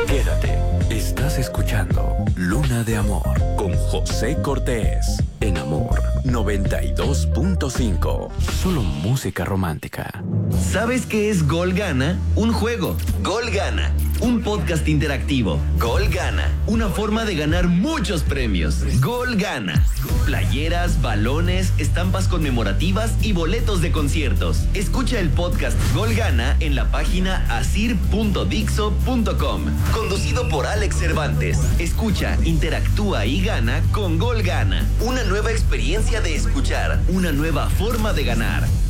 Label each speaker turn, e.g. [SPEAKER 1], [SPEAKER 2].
[SPEAKER 1] Quédate, estás escuchando Luna de Amor con José Cortés en Amor 92.5. Solo música romántica.
[SPEAKER 2] ¿Sabes qué es Gol Gana? Un juego. Gol Gana. Un podcast interactivo. Gol Gana. Una forma de ganar muchos premios. Gol Gana. Playeras, balones, estampas conmemorativas y boletos de conciertos. Escucha el podcast Gol Gana en la página asir.dixo.com. Conducido por Alex Cervantes. Escucha, interactúa y gana con Gol Gana. Una nueva experiencia de escuchar. Una nueva forma de ganar.